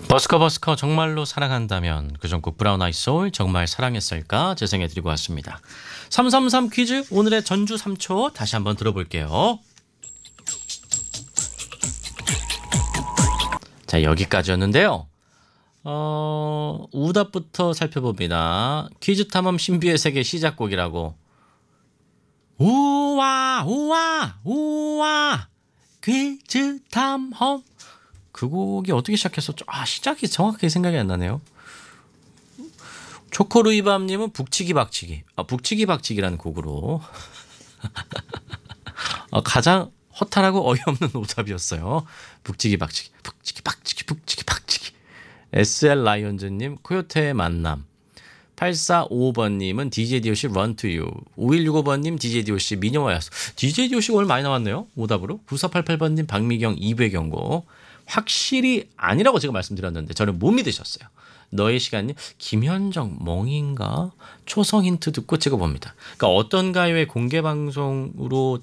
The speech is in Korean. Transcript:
버스커 정말로 사랑한다면 그전국 브라운 아이 소울 정말 사랑했을까 재생해드리고 왔습니다. 333 퀴즈 오늘의 전주 3초 다시 한번 들어볼게요. 자 여기까지였는데요. 우답부터 살펴봅니다. 퀴즈 탐험 신비의 세계 시작곡이라고. 우와 우와 우와 퀴즈 탐험 그 곡이 어떻게 시작했었죠? 시작이 정확하게 생각이 안 나네요. 초코루이밤님은 북치기 박치기. 북치기 박치기라는 곡으로 가장 허탈하고 어이없는 오답이었어요. 북치기 박치기, 북치기 박치기, 북치기 박치기. SL 라이온즈님 코요테의 만남. 8455번님은 DJ DOC Run to You. 5165번님 DJ DOC 미녀와 야수. DJ DOC가 오늘 많이 나왔네요. 오답으로. 9488번님 박미경 2부의 경고. 확실히 아니라고 제가 말씀드렸는데 저는 못 믿으셨어요. 너의 시간님 김현정 멍인가 초성 힌트 듣고 찍어봅니다. 그러니까 어떤 가요의 공개 방송으로